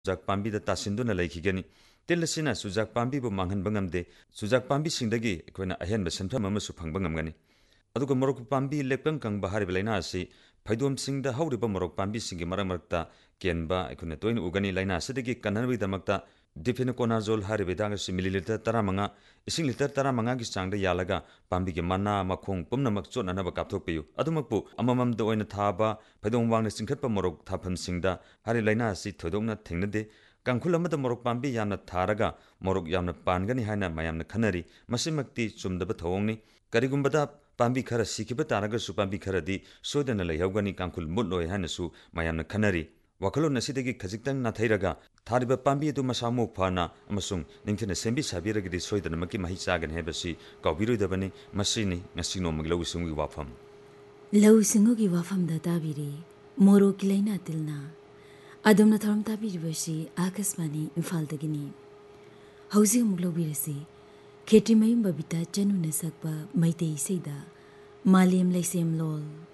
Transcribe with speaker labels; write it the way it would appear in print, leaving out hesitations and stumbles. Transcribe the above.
Speaker 1: चुजाक पांबीदा तासिंदुना लैखिगनी तिल असिना चुजाक पांबीबु मांगहनबा ngamde चुजाक पांबीसिंगदगी अखोइना अहेनबा सेनफम अमसु फंगबा ngamgani अदुगा मोरोक पांबी लेपंग कंगबा हारिबा लैना असि फैदोमसिंगदा हौरिबा मोरोक पांबीसिंगी मरमरक्ता केनबा अखोइना तोइन उगनी लैना असदगी कन्नरबिदमक्ता डिफिनोकोनाजोल हारिबा हिदागसि मिलीलीटर 15 इसिंग लीटर 15 की चांगदा यालगा पांबीगी मना मखोंग पुमनमक चोटननबा कापथोकपियु अदुमकपु अमममदा ओइना थाबा फैदोम वांगना चिंखतपा मोरोक थाफमसिंगदा हारि लैना असि थोदोंना थेंगनदे कांखुल अमदा मोरोक पांबी यामना थारगा मोरोक यामना पानगनी हाइना मयामना खनरी मसिमक्ति चुमदबा थवोंगनी करिगुंबदा पांबी खरा सिखिबा तारगसु पांबी खरदी सोदना लैहौगनी कांखुल मुटलोय हाइनसु मयामना खनरी वखलोन असिदगी खजिक्तंग नाथैरगा थारिबा पांबी अदु मसामुक फाना अमसुंग निंथना सेंबी साबिरगदी सोयदनमकी महि चागन हेबसी काउबिरुदबनी मसिनी ngasi नोमगी लौसिंगुगी वाफम
Speaker 2: लौसिंगुगी वाफमदा ताबिरी मोरोकी लैना तिलना अदमना थरम ताबिरिबसी आकाशवाणी इम्फालदगिनी हौजिक अमुक लौबिरसी खेटिमयुम बबिता चनुना सकपा मैतै इसैदा मालेम लैसेम लोल